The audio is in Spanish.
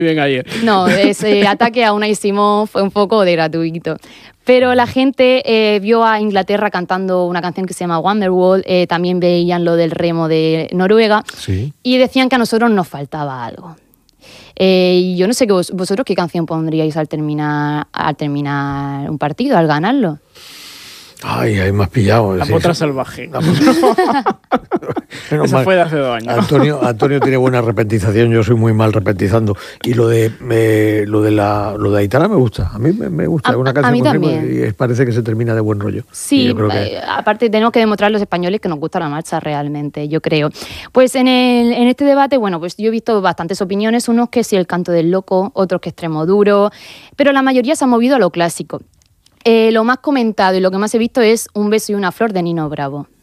Venga, ayer. No, ese ataque a Unai Simón fue un poco de gratuito. Pero la gente vio a Inglaterra cantando una canción que se llama Wonderwall, también veían lo del remo de Noruega, Sí. y decían que a nosotros nos faltaba algo. Y yo no sé que vosotros qué canción pondríais al terminar un partido, al ganarlo. Ay, ahí me has pillado. La Sí, potra sí. salvaje. Menos Esa mal. fue de hace 2 años. Antonio tiene buena repetización, yo soy muy mal repetizando. Y lo de Aitana me gusta. A mí me gusta. Es una A canción mí con ritmo también. y parece que se termina de buen rollo. Y Sí, yo creo que aparte tenemos que demostrar a los españoles que nos gusta la marcha realmente, yo creo. Pues en este debate, bueno, pues yo he visto bastantes opiniones, unos que sí el canto del loco, otros que Extremoduro, pero la mayoría se ha movido a lo clásico. Lo más comentado y lo que más he visto es Un beso y una flor de Nino Bravo.